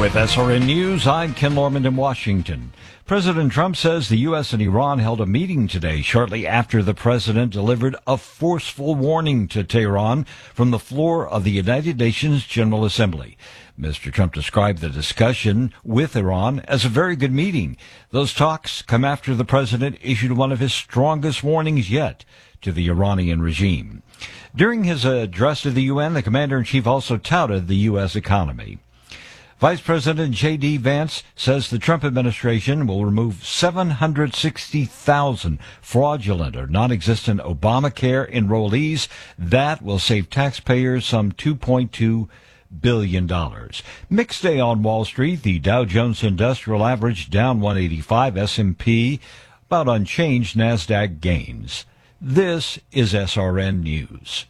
With SRN News, I'm Ken Lorman in Washington. President Trump says the U.S. and Iran held a meeting today shortly after the president delivered a forceful warning to Tehran from the floor of the United Nations General Assembly. Mr. Trump described the discussion with Iran as a very good meeting. Those talks come after the president issued one of his strongest warnings yet to the Iranian regime. During his address to the UN, the commander-in-chief also touted the U.S. economy. Vice President J.D. Vance says the Trump administration will remove 760,000 fraudulent or non-existent Obamacare enrollees. That will save taxpayers some $2.2 billion. Mixed day on Wall Street. The Dow Jones Industrial Average down 185, S&P about unchanged, NASDAQ gains. This is SRN News.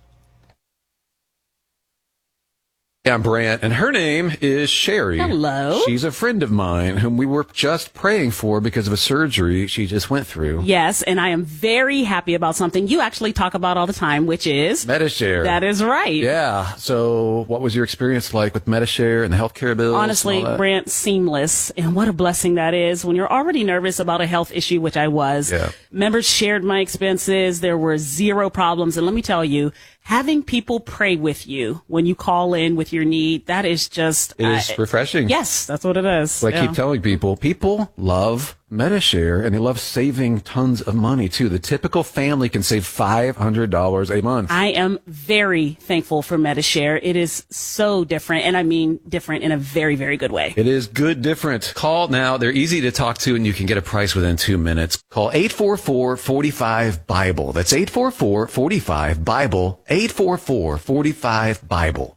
I'm Brant, and her name is Sherry. Hello. She's a friend of mine whom we were just praying for because of a surgery she just went through. Yes, and I am very happy about something you actually talk about all the time, which is Medi-Share. That is right. Yeah. So what was your experience like with Medi-Share and the healthcare bills? Honestly, Brant, seamless. And what a blessing that is when you're already nervous about a health issue, which I was. Yeah. Members shared my expenses. There were zero problems. And let me tell you, having people pray with you when you call in with your need, that is just... It is refreshing. Yes, that's what it is. So I keep telling people love Medi-Share, and they love saving tons of money, too. The typical family can save $500 a month. I am very thankful for Medi-Share. It is so different, and I mean different in a very, very good way. It is good different. Call now. They're easy to talk to, and you can get a price within 2 minutes. Call 844-45-BIBLE. That's 844-45-BIBLE. 844-45-BIBLE.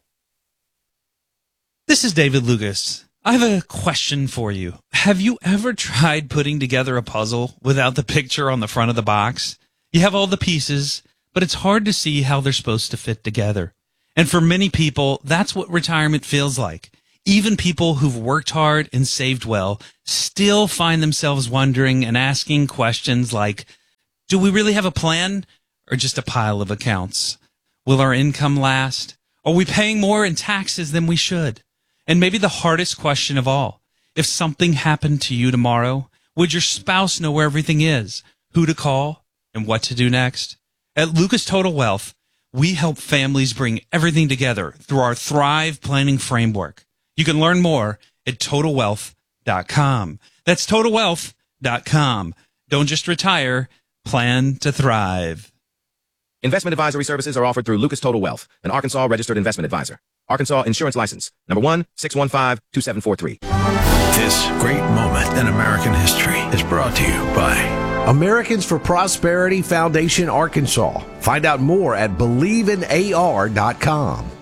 This is David Lucas. I have a question for you. Have you ever tried putting together a puzzle without the picture on the front of the box? You have all the pieces, but it's hard to see how they're supposed to fit together. And for many people, that's what retirement feels like. Even people who've worked hard and saved well still find themselves wondering and asking questions like, do we really have a plan or just a pile of accounts? Will our income last? Are we paying more in taxes than we should? And maybe the hardest question of all, if something happened to you tomorrow, would your spouse know where everything is, who to call, and what to do next? At Lucas Total Wealth, we help families bring everything together through our Thrive Planning Framework. You can learn more at TotalWealth.com. That's TotalWealth.com. Don't just retire, plan to thrive. Investment advisory services are offered through Lucas Total Wealth, an Arkansas registered investment advisor. Arkansas Insurance License, number 1-615-2743. This great moment in American history is brought to you by Americans for Prosperity Foundation, Arkansas. Find out more at believeinaar.com.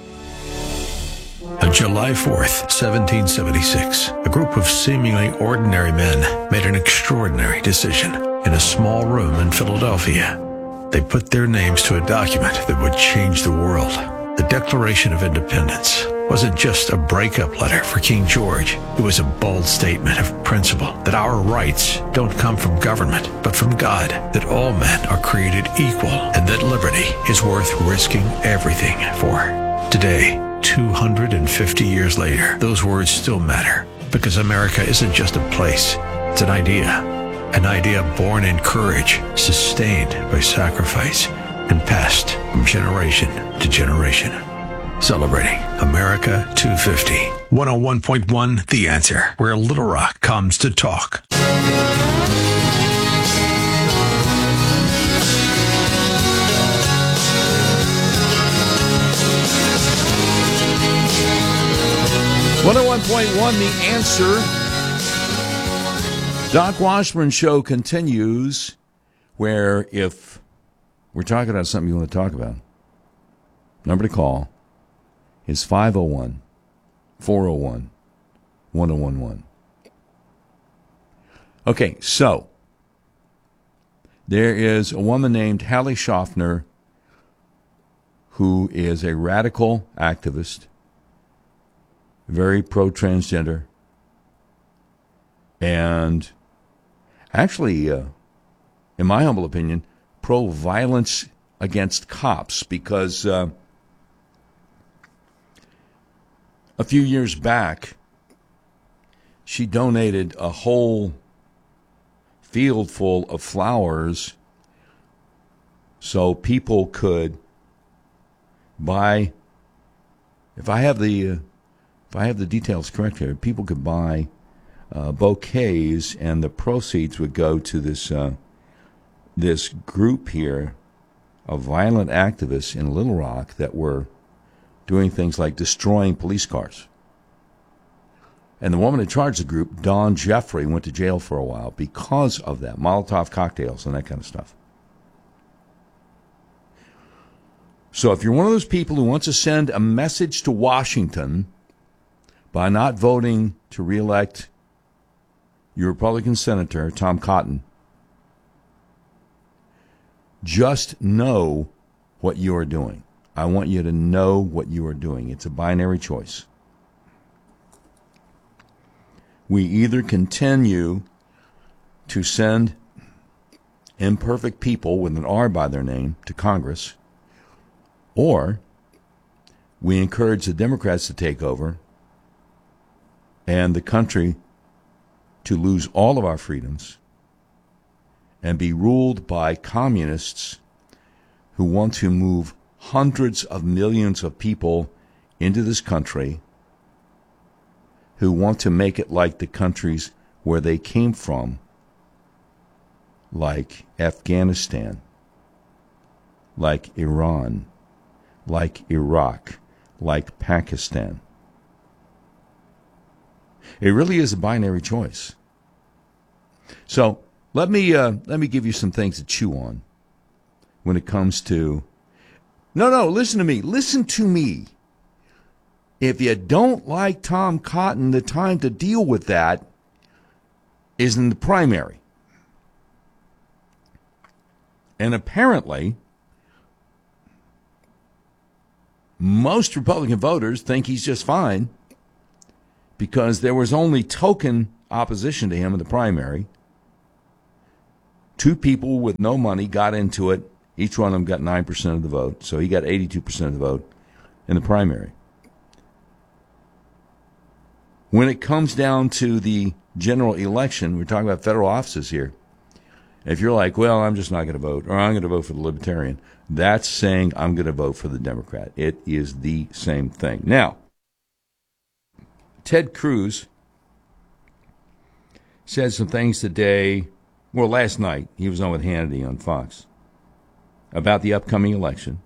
On July 4th, 1776, a group of seemingly ordinary men made an extraordinary decision in a small room in Philadelphia. They put their names to a document that would change the world. The Declaration of Independence wasn't just a breakup letter for King George. It was a bold statement of principle that our rights don't come from government, but from God, that all men are created equal, and that liberty is worth risking everything for. Today, 250 years later, those words still matter, because America isn't just a place, it's an idea born in courage, sustained by sacrifice, and passed from generation to generation. Celebrating America 250. 101.1 The Answer, where Little Rock comes to talk. The Answer. Doc Washburn Show continues, where if we're talking about something you want to talk about, number to call is 501-401-1011. Okay, so there is a woman named Hallie Schaffner who is a radical activist, very pro-transgender, and actually, in my humble opinion, pro-violence against cops, because a few years back, she donated a whole field full of flowers so people could buy. If I have the details correct here, people could buy bouquets, and the proceeds would go to this group here of violent activists in Little Rock that were doing things like destroying police cars. And the woman in charge of the group, Dawn Jeffrey, went to jail for a while because of that, Molotov cocktails and that kind of stuff. So if you're one of those people who wants to send a message to Washington by not voting to reelect your Republican Senator, Tom Cotton, just know what you are doing. I want you to know what you are doing. It's a binary choice. We either continue to send imperfect people with an R by their name to Congress, or we encourage the Democrats to take over and the country to lose all of our freedoms and be ruled by communists who want to move hundreds of millions of people into this country, who want to make it like the countries where they came from, like Afghanistan, like Iran, like Iraq, like Pakistan. It really is a binary choice. So let me give you some things to chew on when it comes to. No, listen to me. Listen to me. If you don't like Tom Cotton, the time to deal with that is in the primary. And apparently, most Republican voters think he's just fine because there was only token opposition to him in the primary. Two people with no money got into it. Each one of them got 9% of the vote, so he got 82% of the vote in the primary. When it comes down to the general election, we're talking about federal offices here. If you're like, well, I'm just not going to vote, or I'm going to vote for the Libertarian, that's saying I'm going to vote for the Democrat. It is the same thing. Now, Ted Cruz said some things today, well, last night, he was on with Hannity on Fox, about the upcoming election.